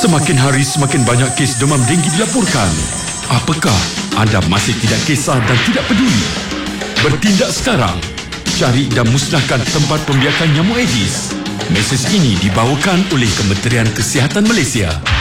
Semakin hari semakin banyak kes demam denggi dilaporkan. Apakah anda masih tidak kisah dan tidak peduli? Bertindak sekarang. Cari dan musnahkan tempat pembiakan nyamuk Aedes. Mesej ini dibawakan oleh Kementerian Kesihatan Malaysia.